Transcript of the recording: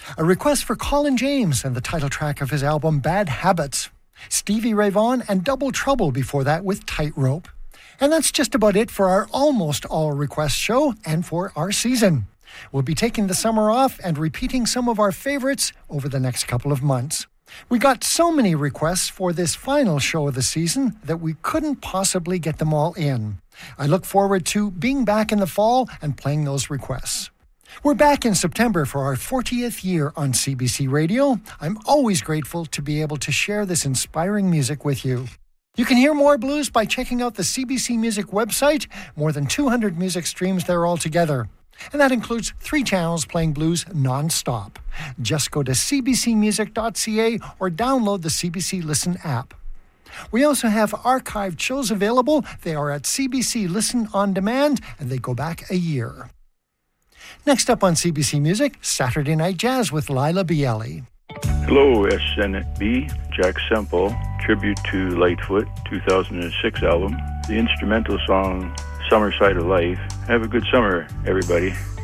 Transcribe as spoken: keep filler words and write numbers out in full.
A request for Colin James and the title track of his album Bad Habits. Stevie Ray Vaughan and Double Trouble before that with Tightrope. And that's just about it for our almost all request show and for our season. We'll be taking the summer off and repeating some of our favorites over the next couple of months. We got so many requests for this final show of the season that we couldn't possibly get them all in. I look forward to being back in the fall and playing those requests. We're back in September for our fortieth year on C B C Radio. I'm always grateful to be able to share this inspiring music with you. You can hear more blues by checking out the C B C Music website. More than two hundred music streams there altogether. And that includes three channels playing blues non-stop. Just go to c b c music dot c a or download the C B C Listen app. We also have archived shows available. They are at C B C Listen On Demand, and they go back a year. Next up on C B C Music, Saturday Night Jazz with Lila Bielli. Hello, S N B, Jack Semple, tribute to Lightfoot, two thousand six album. The instrumental song, Summer Side of Life. Have a good summer, everybody.